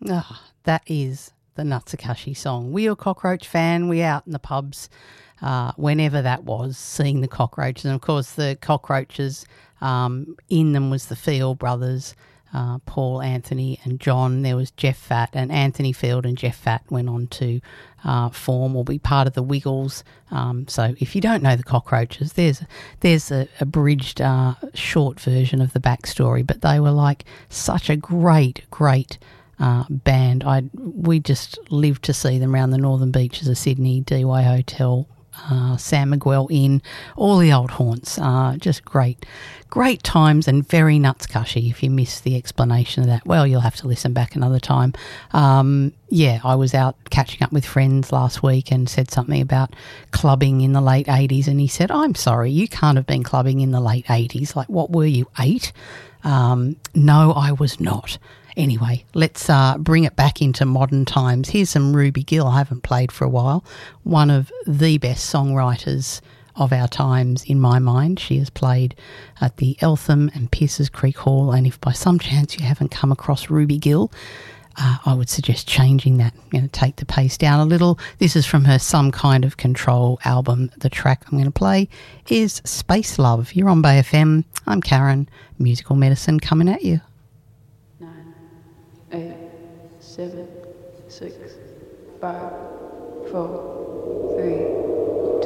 That is the Nutsukashi song. Were you a Cockroach fan? We out in the pubs whenever that was, seeing the Cockroaches. And, of course, the Cockroaches, in them was the Field brothers, Paul, Anthony and John. There was Jeff Fatt, and Anthony Field and Jeff Fatt went on to form or be part of the Wiggles. So if you don't know the Cockroaches, there's a abridged short version of the backstory, but they were like such a great band. We just lived to see them around the northern beaches of Sydney, Dewey Hotel, San Miguel Inn, all the old haunts. Just great times and very Nutsukashi. If you missed the explanation of that, well, you'll have to listen back another time. I was out catching up with friends last week and said something about clubbing in the late 80s, and he said, I'm sorry, you can't have been clubbing in the late 80s. Like, what were you, 8? No, I was not. Anyway, let's bring it back into modern times. Here's some Ruby Gill. I haven't played for a while. One of the best songwriters of our times, in my mind. She has played at the Eltham and Pierces Creek Hall, and if by some chance you haven't come across Ruby Gill, I would suggest changing that. Take the pace down a little. This is from her Some Kind of Control album. The track I'm going to play is Space Love. You're on Bay FM. I'm Karen. Musical Medicine coming at you. 8, 7, 6, 5, 4, 3